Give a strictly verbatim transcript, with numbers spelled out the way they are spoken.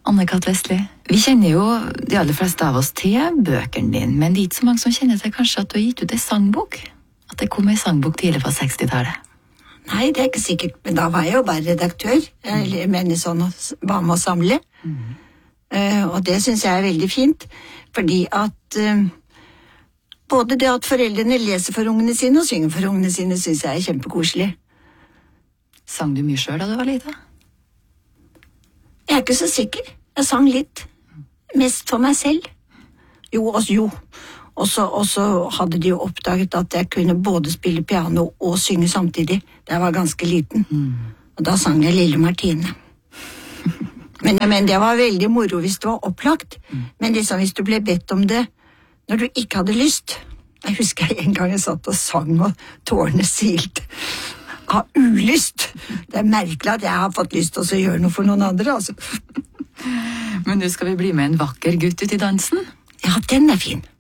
Anne-Kat. Vestli, vi kjenner jo de aller fleste av oss til bøkene dine, men det er ikke så mange som kjenner til kanskje at du har gitt ut en sangbok? At det kom en sangbok tidlig på sekstitallet? Nei, det er ikke sikkert, men da var jeg jo bare redaktør, eller mener sånn, var med å samle. Mm. Uh, og det synes jeg er veldig fint, fordi at uh, både det at foreldrene leser for ungene sine og synger for ungene sine, synes jeg er kjempekoselig. Sang du mye selv da du var liten? Jeg er ikke så sikker. Jeg sang litt. Mest for meg selv. Jo, og jo. Og så hadde de jo oppdaget at jeg kunne både spille piano og synge samtidig. Da jeg var ganske liten. Mm. Og da sang jeg Lille Martine. men, men det var veldig moro hvis det var opplagt. Mm. Men liksom hvis du ble bedt om det når du ikke hadde lyst. Jeg husker jeg en gang jeg satt og sang og tårene silt. Av ulyst. Det er merkelig at jeg har fått lyst til å gjøre noe for noen andre, altså. Men nå skal vi bli med en vakker gutt ut i dansen? Ja, den er fin.